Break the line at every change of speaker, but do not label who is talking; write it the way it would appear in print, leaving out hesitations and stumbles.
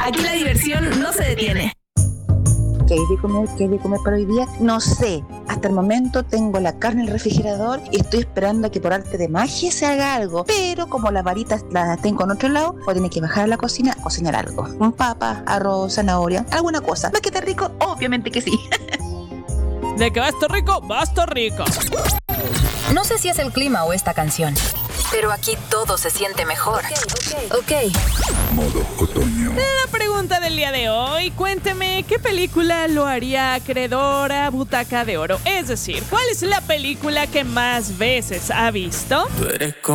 Aquí la diversión no se detiene.
¿Qué hay de comer para hoy día? No sé. Hasta el momento tengo la carne en el refrigerador y estoy esperando a que por arte de magia se haga algo. Pero como las varitas las tengo en otro lado, voy a tener que bajar a la cocina a cocinar algo. Un papa, arroz, zanahoria, alguna cosa. ¿Va a quedar rico? Obviamente que sí.
De que va a estar rico, va a estar rico.
No sé si es el clima o esta canción, pero aquí todo se siente mejor. Ok.
Modo otoño.
La pregunta del día de hoy, cuénteme, ¿qué película lo haría acreedor a Butaca de Oro? Es decir, ¿cuál es la película que más veces ha visto?
Tú eres